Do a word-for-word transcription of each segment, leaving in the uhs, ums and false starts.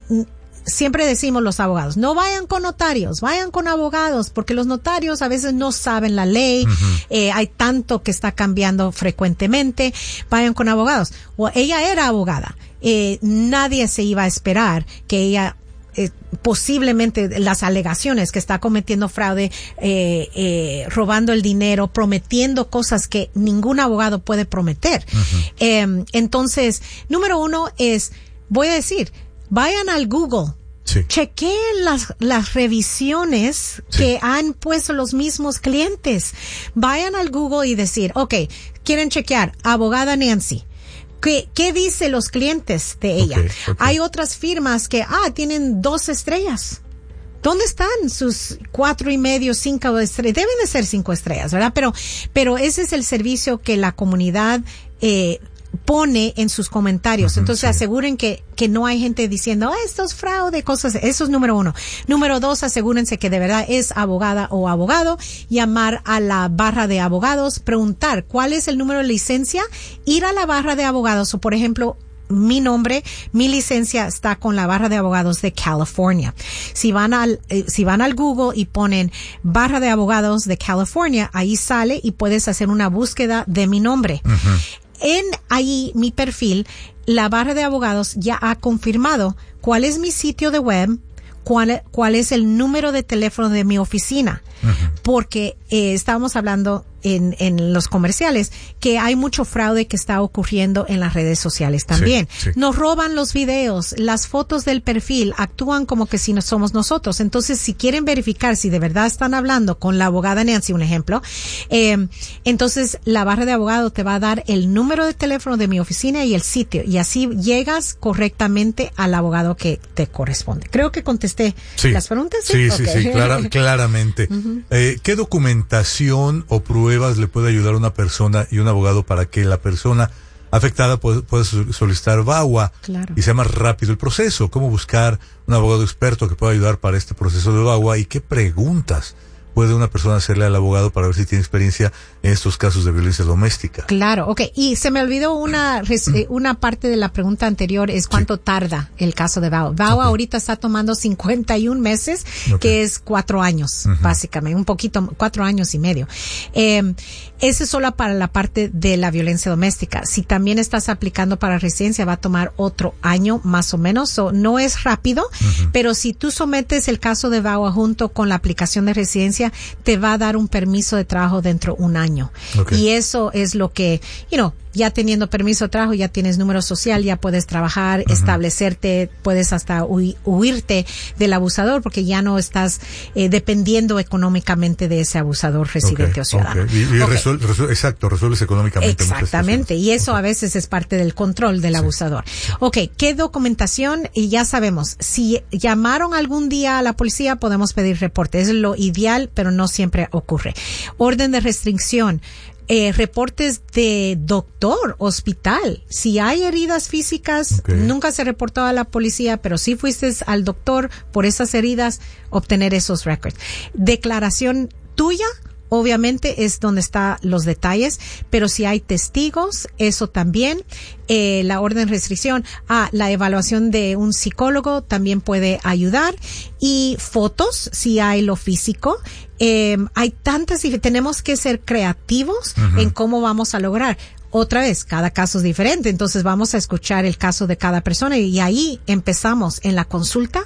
siempre decimos los abogados, no vayan con notarios, vayan con abogados, porque los notarios a veces no saben la ley, uh-huh. eh, hay tanto que está cambiando frecuentemente, vayan con abogados. O ella era abogada, eh, nadie se iba a esperar que ella Eh, posiblemente las alegaciones que está cometiendo fraude, eh, eh, robando el dinero, prometiendo cosas que ningún abogado puede prometer. Uh-huh. Eh, entonces, número uno es, voy a decir, vayan al Google. Sí. Chequeen las, las revisiones sí. que han puesto los mismos clientes. Vayan al Google y decir, okay, quieren chequear, abogada Nancy. ¿Qué, ¿Qué dice los clientes de ella? Okay, okay. Hay otras firmas que, ah, tienen dos estrellas. ¿Dónde están sus cuatro y medio, cinco estrellas? Deben de ser cinco estrellas, ¿verdad? Pero, pero ese es el servicio que la comunidad, eh, pone en sus comentarios. Uh-huh, Entonces sí. aseguren que, que no hay gente diciendo, ah, esto es fraude, cosas, eso es número uno. Número dos, asegúrense que de verdad es abogada o abogado, llamar a la barra de abogados, preguntar cuál es el número de licencia, ir a la barra de abogados, o por ejemplo, mi nombre, mi licencia está con la barra de abogados de California. Si van al, eh, si van al Google y ponen barra de abogados de California, ahí sale y puedes hacer una búsqueda de mi nombre. Uh-huh. En ahí mi perfil, la barra de abogados ya ha confirmado cuál es mi sitio de web, cuál, cuál es el número de teléfono de mi oficina. Uh-huh. Porque eh, estábamos hablando en, en los comerciales que hay mucho fraude que está ocurriendo en las redes sociales también. Sí, sí. Nos roban los videos, las fotos del perfil, actúan como que si no somos nosotros. Entonces, si quieren verificar si de verdad están hablando con la abogada Nancy, un ejemplo, eh, entonces la barra de abogado te va a dar el número de teléfono de mi oficina y el sitio, y así llegas correctamente al abogado que te corresponde. Creo que contesté sí. las preguntas. Sí, sí, okay. sí, sí clara, claramente. Uh-huh. Eh, ¿Qué documentación o pruebas le puede ayudar a una persona y un abogado para que la persona afectada pueda, pueda solicitar V A W A claro. y sea más rápido el proceso? ¿Cómo buscar un abogado experto que pueda ayudar para este proceso de V A W A? ¿Y qué preguntas puede una persona hacerle al abogado para ver si tiene experiencia en estos casos de violencia doméstica? Claro, okay. Y se me olvidó una una parte de la pregunta anterior, es cuánto sí. tarda el caso de V A W A. V A W A okay. ahorita está tomando cincuenta y un meses, okay. que es cuatro años, uh-huh. básicamente, un poquito, cuatro años y medio. Eh, ese es solo para la parte de la violencia doméstica. Si también estás aplicando para residencia, va a tomar otro año más o menos. So, no es rápido, uh-huh. pero si tú sometes el caso de V A W A junto con la aplicación de residencia, te va a dar un permiso de trabajo dentro de un año. Okay. Y eso es lo que, you know, ya teniendo permiso de trabajo, ya tienes número social, ya puedes trabajar, uh-huh. establecerte, puedes hasta hu- huirte del abusador porque ya no estás eh, dependiendo económicamente de ese abusador residente okay, o ciudadano. Okay. Y, y okay. Resuel, resuel, exacto, resuelves económicamente. Exactamente, y eso okay. a veces es parte del control del sí. abusador. Ok, ¿qué documentación? Y ya sabemos, si llamaron algún día a la policía, podemos pedir reporte. Es lo ideal, pero no siempre ocurre. Orden de restricción. Eh, reportes de doctor, hospital. Si hay heridas físicas, okay. nunca se reportó a la policía, pero si fuiste al doctor por esas heridas, obtener esos records. Declaración tuya, obviamente es donde están los detalles, pero si hay testigos, eso también. Eh, la orden de restricción, ah, la evaluación de un psicólogo también puede ayudar, y fotos, si hay lo físico. Eh, hay tantas y tenemos que ser creativos uh-huh. en cómo vamos a lograr. Otra vez, cada caso es diferente, entonces vamos a escuchar el caso de cada persona y ahí empezamos en la consulta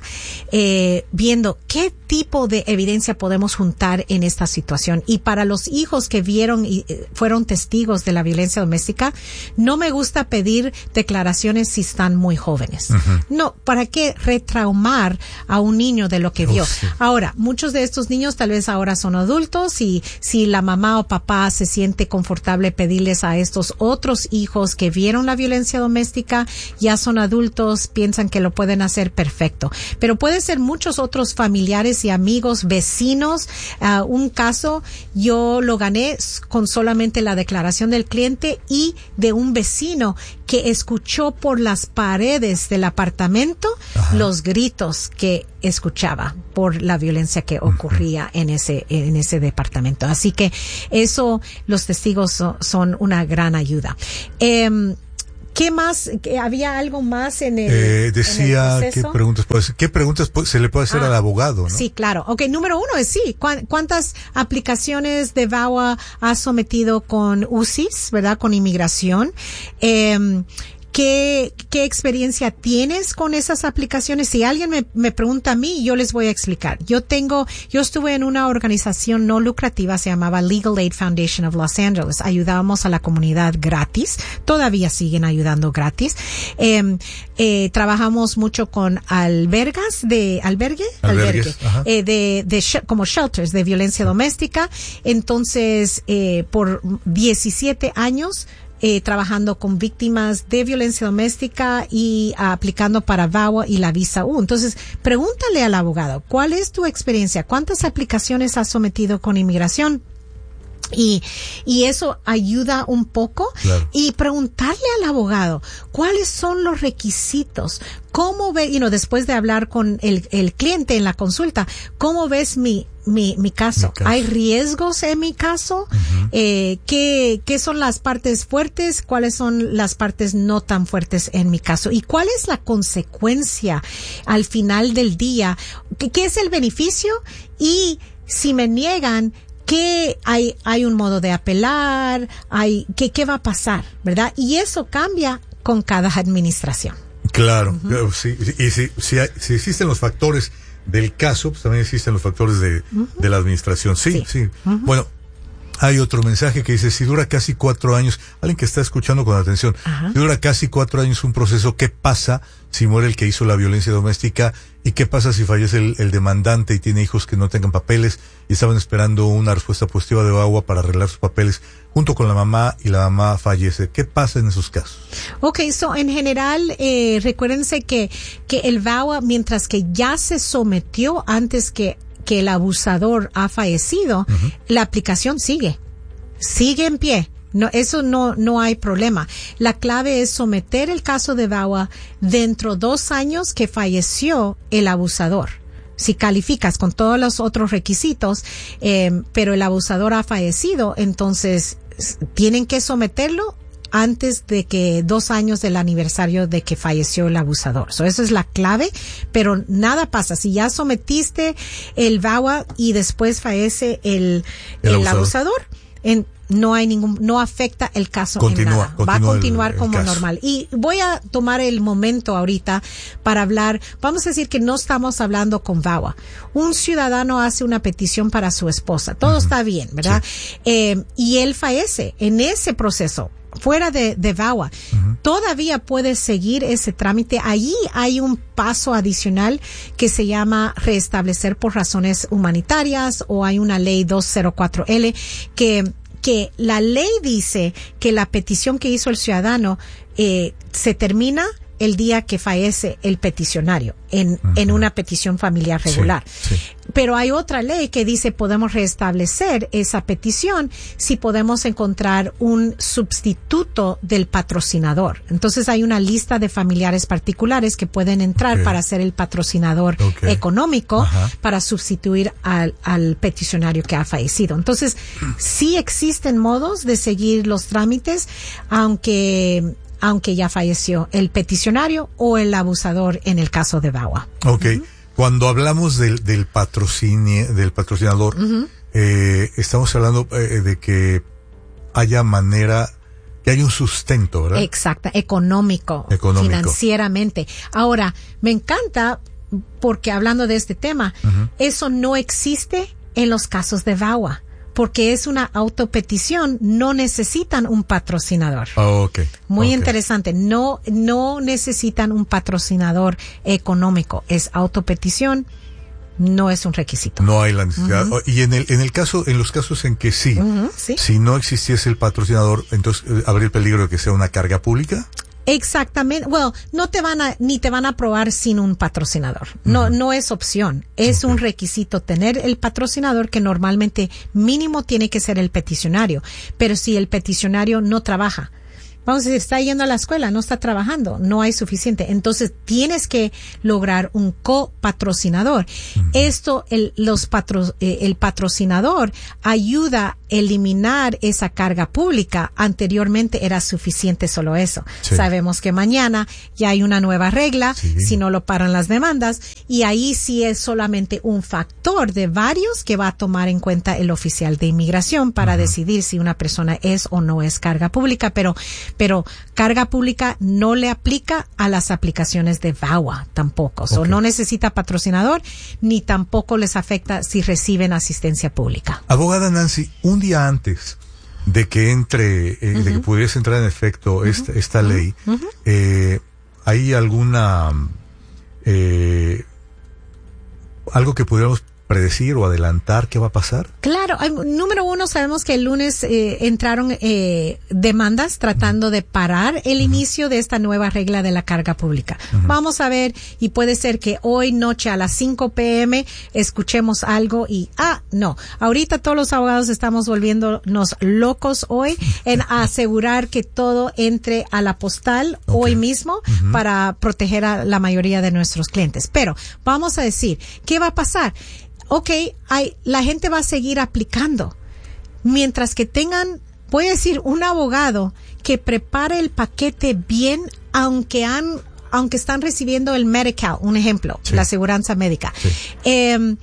eh, viendo qué tipo de evidencia podemos juntar en esta situación. Y para los hijos que vieron y eh, fueron testigos de la violencia doméstica, no me gusta pedir declaraciones si están muy jóvenes. Uh-huh. No, ¿para qué retraumar a un niño de lo que vio? Oh, sí. Ahora, muchos de estos niños tal vez ahora son adultos y si la mamá o papá se siente confortable pedirles a estos otros hijos que vieron la violencia doméstica, ya son adultos, piensan que lo pueden hacer, perfecto. Pero puede ser muchos otros familiares y amigos, vecinos. Uh, un caso, yo lo gané con solamente la declaración del cliente y de un vecino que escuchó por las paredes del apartamento Ajá. los gritos que escuchaba por la violencia que ocurría uh-huh. en ese en ese departamento. Así que eso, los testigos so, son una gran ayuda. Eh, ¿Qué más? ¿Había algo más en el, eh, decía, en el ¿qué preguntas, pues, ¿qué preguntas se le puede hacer ah, al abogado? ¿No? Sí, claro. Ok, número uno es sí. ¿Cuántas aplicaciones de V A W A has sometido con U C I S, verdad? Con inmigración. Eh, ¿Qué, qué experiencia tienes con esas aplicaciones? Si alguien me, me pregunta a mí, yo les voy a explicar. Yo tengo, yo estuve en una organización no lucrativa, se llamaba Legal Aid Foundation of Los Angeles. Ayudábamos a la comunidad gratis. Todavía siguen ayudando gratis. Eh, eh, trabajamos mucho con albergas de, albergue, Albergues, albergue, eh, de, de, sh- como shelters de violencia doméstica. Entonces, eh, por diecisiete años, Eh, trabajando con víctimas de violencia doméstica y uh, aplicando para V A W A y la visa U. Entonces, pregúntale al abogado, ¿cuál es tu experiencia? ¿Cuántas aplicaciones has sometido con inmigración? Y, y eso ayuda un poco. Claro. Y preguntarle al abogado, ¿cuáles son los requisitos? ¿Cómo ve, you know, después de hablar con el, el cliente en la consulta, cómo ves mi, mi, mi caso? Mi caso. ¿Hay riesgos en mi caso? Uh-huh. Eh, ¿qué, qué son las partes fuertes? ¿Cuáles son las partes no tan fuertes en mi caso? ¿Y cuál es la consecuencia al final del día? ¿Qué, qué es el beneficio? Y si me niegan, que hay, hay un modo de apelar, hay, que, qué va a pasar, ¿verdad? Y eso cambia con cada administración. Claro, uh-huh. sí, y si, si, si existen los factores del caso, pues también existen los factores de, uh-huh. de la administración. Sí, sí. sí. Uh-huh. Bueno, hay otro mensaje que dice, si dura casi cuatro años, alguien que está escuchando con atención, uh-huh. si dura casi cuatro años un proceso, ¿qué pasa si muere el que hizo la violencia doméstica? ¿Y qué pasa si fallece el, el demandante y tiene hijos que no tengan papeles y estaban esperando una respuesta positiva de V A W A para arreglar sus papeles junto con la mamá y la mamá fallece? ¿Qué pasa en esos casos? Okay, so en general, eh, recuérdense que, que el V A W A, mientras que ya se sometió antes que que el abusador ha fallecido, uh-huh. la aplicación sigue, sigue en pie. No, eso no, no hay problema. La clave es someter el caso de V A W A dentro de dos años que falleció el abusador. Si calificas con todos los otros requisitos, eh, pero el abusador ha fallecido, entonces tienen que someterlo antes de que dos años del aniversario de que falleció el abusador. So, eso es la clave, pero nada pasa. Si ya sometiste el V A W A y después fallece el, el, el abusador, abusador en, no hay ningún, no afecta el caso continúa, en nada. Va a continuar el, el como caso. normal. Y voy a tomar el momento ahorita para hablar, vamos a decir que no estamos hablando con V A W A. Un ciudadano hace una petición para su esposa. Todo uh-huh. está bien, ¿verdad? Sí. Eh, y él fallece en ese proceso. Fuera de, de V A W A, uh-huh. todavía puedes seguir ese trámite. Allí hay un paso adicional que se llama restablecer por razones humanitarias, o hay una ley doscientos cuatro L que que la ley dice que la petición que hizo el ciudadano eh, se termina el día que fallece el peticionario en, uh-huh. en una petición familiar regular. Sí, sí. Pero hay otra ley que dice podemos restablecer esa petición si podemos encontrar un sustituto del patrocinador. Entonces hay una lista de familiares particulares que pueden entrar okay. para ser el patrocinador okay. económico uh-huh. para sustituir al, al peticionario que ha fallecido. Entonces sí existen modos de seguir los trámites, aunque aunque ya falleció el peticionario o el abusador en el caso de V A W A. Ok. Uh-huh. Cuando hablamos del, del patrocinio, del patrocinador, uh-huh. eh, estamos hablando eh, de que haya manera, que haya un sustento, ¿verdad? Exacto, económico, económico. financieramente. Ahora, me encanta, porque hablando de este tema, uh-huh. eso no existe en los casos de V A W A. Porque es una autopetición, no necesitan un patrocinador. Oh, okay. Muy okay. interesante. No, no necesitan un patrocinador económico. Es autopetición, no es un requisito. No hay la necesidad. Uh-huh. Y en el, en el caso, en los casos en que sí, uh-huh, ¿sí? si no existiese el patrocinador, entonces eh, habría el peligro de que sea una carga pública. Exactamente. Well, no te van a, ni te van a aprobar sin un patrocinador. No, uh-huh. no es opción. Es okay. un requisito tener el patrocinador, que normalmente mínimo tiene que ser el peticionario. Pero si el peticionario no trabaja, vamos a decir, está yendo a la escuela, no está trabajando, no hay suficiente. Entonces tienes que lograr un copatrocinador. Uh-huh. Esto, el, los patro, eh, el patrocinador ayuda eliminar esa carga pública. Anteriormente era suficiente solo eso. Sí. Sabemos que mañana ya hay una nueva regla, sí. si no lo paran las demandas, y ahí sí es solamente un factor de varios que va a tomar en cuenta el oficial de inmigración para uh-huh. decidir si una persona es o no es carga pública, pero, pero carga pública no le aplica a las aplicaciones de V A W A tampoco. Okay. So, no necesita patrocinador, ni tampoco les afecta si reciben asistencia pública. Abogada Nancy, un día antes de que entre, eh, uh-huh. de que pudiese entrar en efecto uh-huh. esta, esta uh-huh. ley, uh-huh. eh, ¿hay alguna, eh, algo que pudiéramos predecir o adelantar qué va a pasar? Claro, número uno, sabemos que el lunes eh, entraron eh, demandas tratando uh-huh. de parar el uh-huh. inicio de esta nueva regla de la carga pública. Uh-huh. Vamos a ver, y puede ser que hoy noche a las cinco p.m. escuchemos algo y, ah, no, ahorita todos los abogados estamos volviéndonos locos hoy en asegurar que todo entre a la postal okay. hoy mismo uh-huh. para proteger a la mayoría de nuestros clientes. Pero vamos a decir, ¿qué va a pasar? Ok, hay, la gente va a seguir aplicando. Mientras que tengan, voy a decir, un abogado que prepare el paquete bien, aunque han, aunque están recibiendo el Medi-Cal, un ejemplo, sí. la aseguranza médica. Sí. Eh,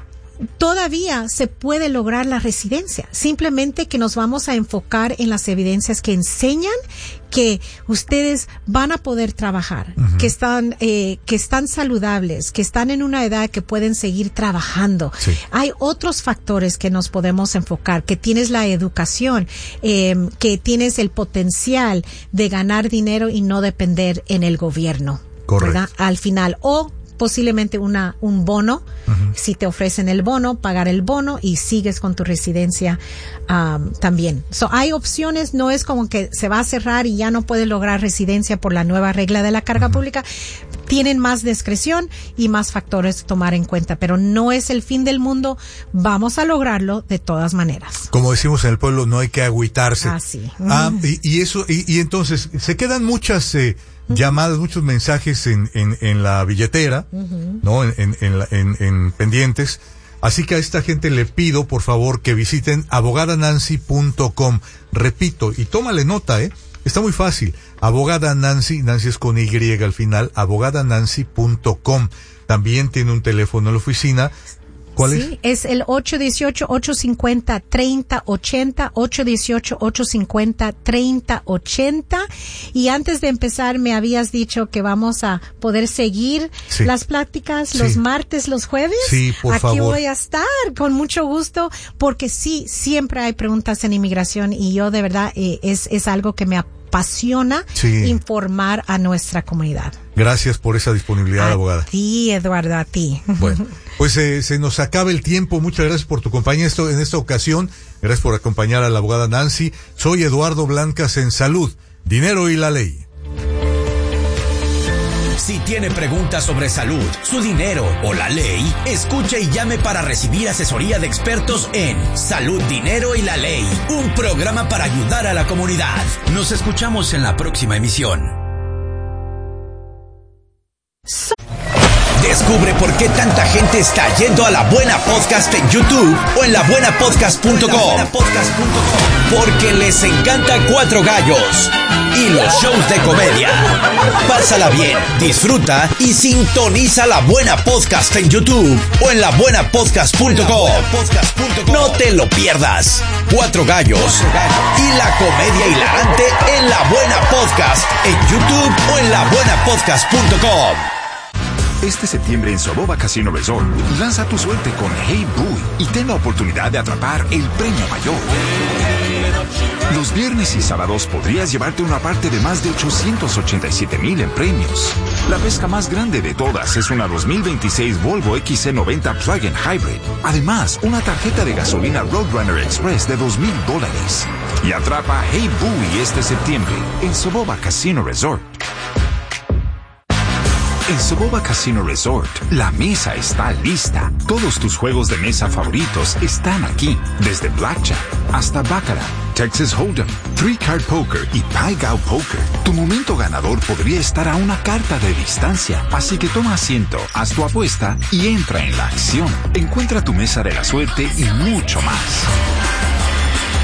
todavía se puede lograr la residencia. Simplemente que nos vamos a enfocar en las evidencias que enseñan que ustedes van a poder trabajar, uh-huh. que están, eh, que están saludables, que están en una edad que pueden seguir trabajando. Sí. Hay otros factores que nos podemos enfocar, que tienes la educación, eh, que tienes el potencial de ganar dinero y no depender en el gobierno. Correcto. ¿Verdad? Al final, o posiblemente una un bono, uh-huh. si te ofrecen el bono, pagar el bono y sigues con tu residencia um, también. So, hay opciones, no es como que se va a cerrar y ya no puedes lograr residencia por la nueva regla de la carga uh-huh. pública. Tienen más discreción y más factores a tomar en cuenta, pero no es el fin del mundo, vamos a lograrlo de todas maneras. Como decimos en el pueblo, no hay que agüitarse. Ah, sí. Ah, y, y eso, y, y entonces, se quedan muchas eh, llamadas, muchos mensajes en, en, en la billetera, uh-huh. ¿no? En, en, en, la, en, en pendientes. Así que a esta gente le pido, por favor, que visiten abogada nancy punto com. Repito, y tómale nota, ¿eh? Está muy fácil. Abogada Nancy, Nancy es con Y al final, abogada nancy punto com. También tiene un teléfono en la oficina. ¿Cuál sí, es? Sí, es el ocho uno ocho, ocho cinco cero, tres cero ocho cero, ocho uno ocho, ocho cinco cero, tres cero ocho cero. Y antes de empezar me habías dicho que vamos a poder seguir sí. las pláticas sí. los martes, los jueves. Sí, por Aquí favor. voy a estar con mucho gusto porque sí, siempre hay preguntas en inmigración y yo de verdad eh, es, es algo que me apasiona sí. informar a nuestra comunidad. Gracias por esa disponibilidad, a abogada. A ti, Eduardo, a ti. Bueno, pues eh, se nos acaba el tiempo. Muchas gracias por tu compañía esto, en esta ocasión. Gracias por acompañar a la abogada Nancy. Soy Eduardo Blancas en Salud, Dinero y la Ley. Si tiene preguntas sobre salud, su dinero o la ley, escuche y llame para recibir asesoría de expertos en Salud, Dinero y la Ley, un programa para ayudar a la comunidad. Nos escuchamos en la próxima emisión. Descubre por qué tanta gente está yendo a La Buena Podcast en YouTube o en la buena podcast punto com. Porque les encanta Cuatro Gallos y los shows de comedia. Pásala bien, disfruta y sintoniza La Buena Podcast en YouTube o en la buena podcast punto com. No te lo pierdas. Cuatro Gallos y la comedia hilarante en La Buena Podcast en YouTube o en la buena podcast punto com. Este septiembre en Soboba Casino Resort, lanza tu suerte con Hey Boy y ten la oportunidad de atrapar el premio mayor. Los viernes y sábados podrías llevarte una parte de más de ochocientos ochenta y siete mil en premios. La pesca más grande de todas es una dos mil veintiséis Volvo X C noventa Plug-in Hybrid. Además, una tarjeta de gasolina Roadrunner Express de dos mil dólares. Y atrapa Hey Boy este septiembre en Soboba Casino Resort. En Soboba Casino Resort, la mesa está lista. Todos tus juegos de mesa favoritos están aquí. Desde Blackjack hasta Baccarat, Texas Hold'em, Three Card Poker y Pai Gow Poker. Tu momento ganador podría estar a una carta de distancia. Así que toma asiento, haz tu apuesta y entra en la acción. Encuentra tu mesa de la suerte y mucho más.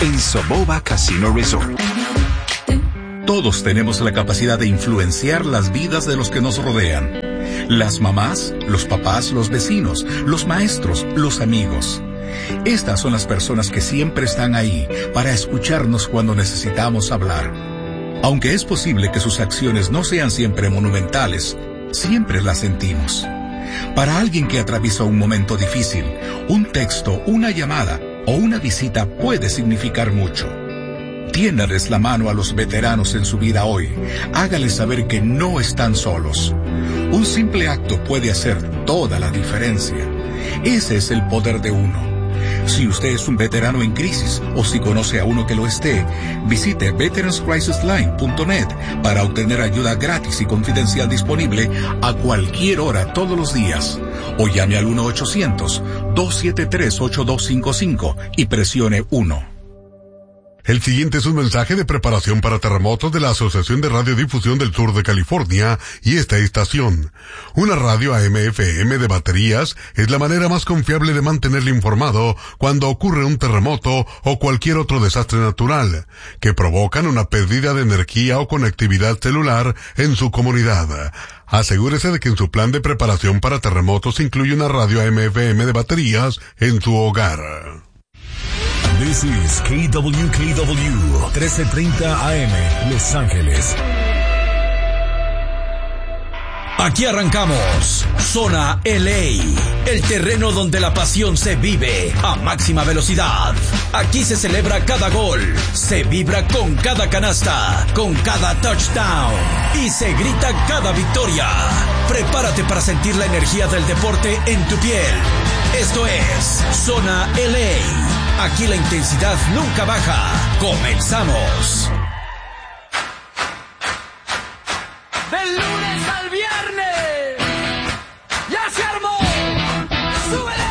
en Soboba Casino Resort. Todos tenemos la capacidad de influenciar las vidas de los que nos rodean. Las mamás, los papás, los vecinos, los maestros, los amigos. Estas son las personas que siempre están ahí para escucharnos cuando necesitamos hablar. Aunque es posible que sus acciones no sean siempre monumentales, siempre las sentimos. Para alguien que atraviesa un momento difícil, un texto, una llamada o una visita puede significar mucho. Tiéndales la mano a los veteranos en su vida hoy. Hágales saber que no están solos. Un simple acto puede hacer toda la diferencia. Ese es el poder de uno. Si usted es un veterano en crisis o si conoce a uno que lo esté, visite veterans crisis line punto net para obtener ayuda gratis y confidencial disponible a cualquier hora todos los días. O llame al uno ochocientos, dos siete tres, ocho dos cinco cinco y presione uno. El siguiente es un mensaje de preparación para terremotos de la Asociación de Radiodifusión del Sur de California y esta estación. Una radio A M F M de baterías es la manera más confiable de mantenerle informado cuando ocurre un terremoto o cualquier otro desastre natural, que provocan una pérdida de energía o conectividad celular en su comunidad. Asegúrese de que en su plan de preparación para terremotos incluye una radio A M F M de baterías en su hogar. This is K W K W trece treinta A M, Los Ángeles. Aquí arrancamos Zona L A, el terreno donde la pasión se vive a máxima velocidad. Aquí se celebra cada gol, se vibra con cada canasta, con cada touchdown y se grita cada victoria. Prepárate para sentir la energía del deporte en tu piel. Esto es Zona L A. Aquí la intensidad nunca baja. Comenzamos. Del lunes al viernes, ya se armó. ¡Súbele!